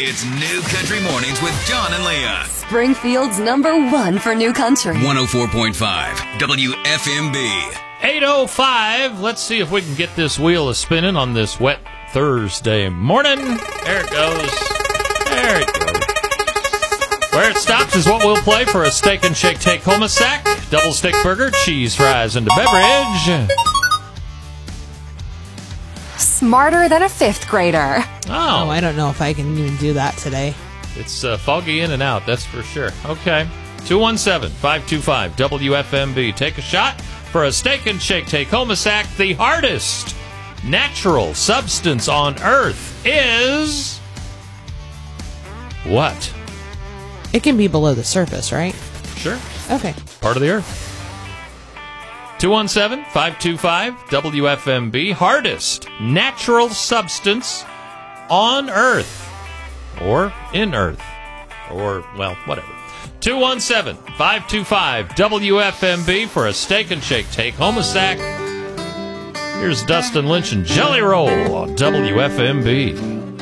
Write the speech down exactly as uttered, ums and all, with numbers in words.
It's New Country Mornings with John and Leah. Springfield's number one for New Country. one oh four point five W F M B. eight oh five. Let's see if we can get this wheel a spinning on this wet Thursday morning. There it goes. There it goes. Where it stops is what we'll play for a Steak and Shake take-home sack, double stick burger, cheese fries, and a beverage. Smarter than a fifth grader. Oh, Oh, I don't know if I can even do that today. it's uh, foggy in and out, that's for sure. Okay. two one seven, five two five, W F M B. Take a shot for a Steak and Shake take-home sack. The hardest natural substance on Earth is... what? It can be below the surface, right? Sure. Okay. Part of the Earth. two one seven, five two five, W F M B. Hardest natural substance on Earth. Or in Earth. Or, well, whatever. two one seven, five two five, W F M B for a Steak and Shake take-home sack. Here's Dustin Lynch and Jelly Roll on W F M B.